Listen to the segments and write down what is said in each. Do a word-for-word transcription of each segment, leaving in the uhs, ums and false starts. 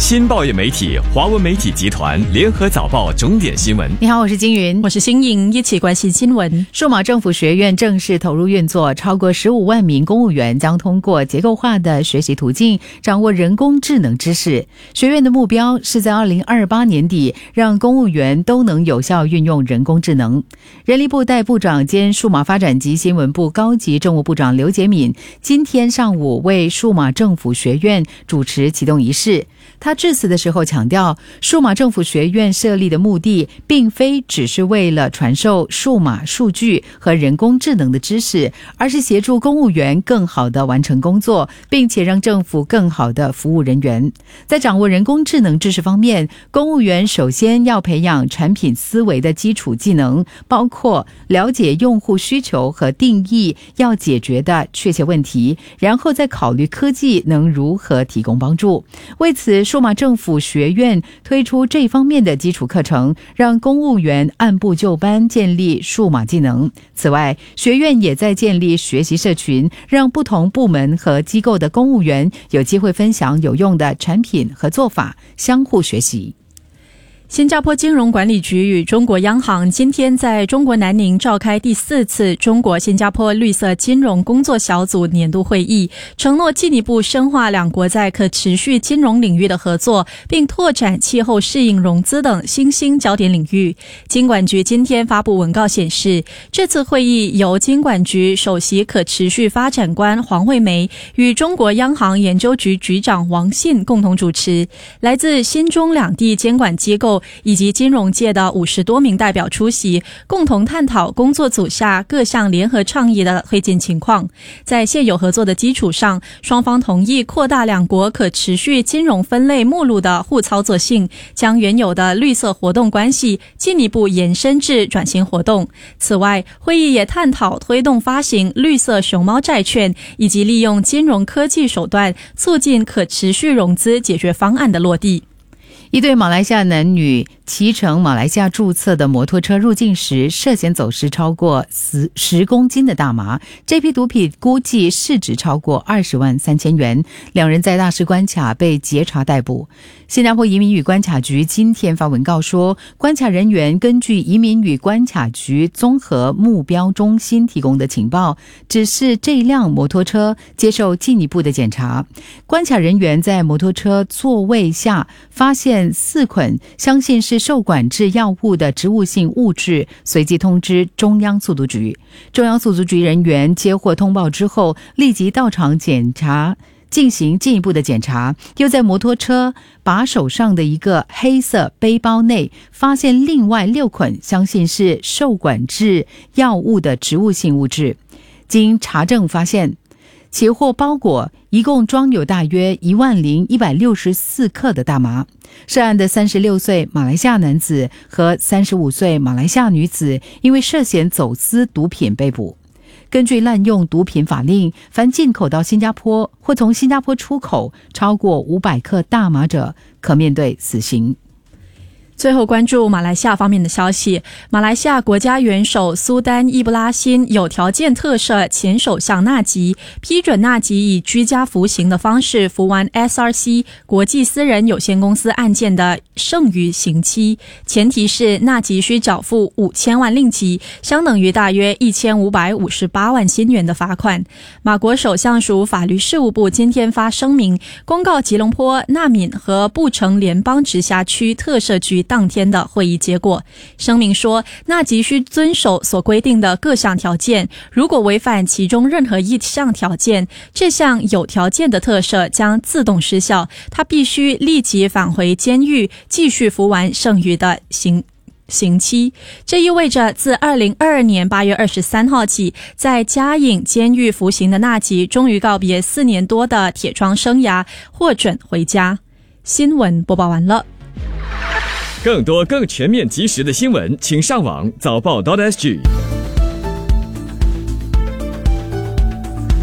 新报业媒体华文媒体集团联合早报重点新闻。 你好，我是金云， 我是新颖，一起关心新闻。 数码政府学院正式投入运作，超过十五万名公务员将通过结构化的学习途径掌握人工智能知识。学院的目标是在二零二八年底让公务员都能有效运用人工智能。人力部代部长兼数码发展及新闻部高级政务部长刘洁敏今天上午为数码政府学院主持启动仪式。他致辞的时候强调，数码政府学院设立的目的并非只是为了传授数码数据和人工智能的知识，而是协助公务员更好地完成工作，并且让政府更好地服务人员。在掌握人工智能知识方面，公务员首先要培养产品思维的基础技能，包括了解用户需求和定义要解决的确切问题，然后再考虑科技能如何提供帮助。为此，数码政府学院推出这方面的基础课程，让公务员按部就班建立数码技能。此外，学院也在建立学习社群，让不同部门和机构的公务员有机会分享有用的产品和做法，相互学习。 新加坡金融管理局与中国央行今天在中国南宁召开第四次中国新加坡绿色金融工作小组年度会议，承诺进一步深化两国在可持续金融领域的合作，并拓展气候适应融资等新兴焦点领域。金管局今天发布文告显示，这次会议由金管局首席可持续发展官黄惠梅与中国央行研究局局长王信共同主持，来自新中两地监管机构以及金融界的五十多名代表出席，共同探讨工作组下各项联合倡议的推进情况。在现有合作的基础上，双方同意扩大两国可持续金融分类目录的互操作性，将原有的绿色活动关系进一步延伸至转型活动。此外，会议也探讨推动发行绿色熊猫债券，以及利用金融科技手段促进可持续融资解决方案的落地。 一对马来西亚男女骑乘马来西亚注册的摩托车入境时，涉嫌走私超过十公斤的大麻，这批毒品估计市值超过二十万三千元。两人在大使关卡被截查逮捕。新加坡移民与关卡局今天发文告说，关卡人员根据移民与关卡局综合目标中心提供的情报，指示这辆摩托车接受进一步的检查。关卡人员在摩托车座位下发现四捆相信是受管制药物的植物性物质，随即通知中央速毒局。中央速毒局人员接获通报之后，立即到场检查，进行进一步的检查，又在摩托车把手上的一个黑色背包内发现另外六捆相信是受管制药物的植物性物质。经查证发现，起货包裹一共装有大约一万零一百六十四克的大麻。涉案的三十六岁马来西亚男子和三十五岁马来西亚女子因为涉嫌走私毒品被捕。根据滥用毒品法令，凡进口到新加坡或从新加坡出口超过五百克大麻者，可面对死刑。 最后关注马来西亚方面的消息，马来西亚国家元首苏丹伊布拉辛有条件特赦前首相纳吉，批准纳吉以居家服刑的方式服完 S R C 国际私人有限公司案件的剩余刑期，前提是纳吉需缴付五千万令吉，相等于大约一千五百五十八万新元的罚款。马国首相署法律事务部今天发声明，公告吉隆坡、纳敏和布城联邦直辖区特赦局当天的会议结果。声明说，纳吉需遵守所规定的各项条件，如果违反其中任何一项条件，这项有条件的特赦将自动失效，他必须立即返回监狱，继续服完剩余的刑刑期。这意味着自二零二二年八月二十三号起，在嘉颖监狱服刑的纳吉终于告别四年多的铁窗生涯，获准回家。新闻播报完了。 更多更全面及时的新闻，请上网早报 .sg。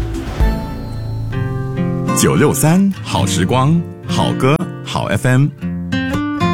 九六三好时光，好歌好 F M。